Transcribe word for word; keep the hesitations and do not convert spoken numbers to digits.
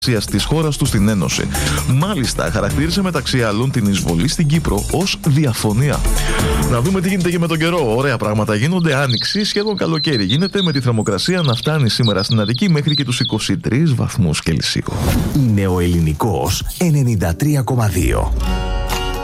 της χώρας του στην Ένωση. Μάλιστα, χαρακτήρισε μεταξύ άλλων την εισβολή στην Κύπρο ως διαφωνία. Να δούμε τι γίνεται και με τον καιρό. Ωραία πράγματα γίνονται. Άνοιξη, σχεδόν καλοκαίρι γίνεται, με τη θερμοκρασία να φτάνει σήμερα στην Αττική μέχρι και τους είκοσι τρεις βαθμούς Κελσίου. Είναι ο Ελληνικός ενενήντα τρία κόμμα δύο.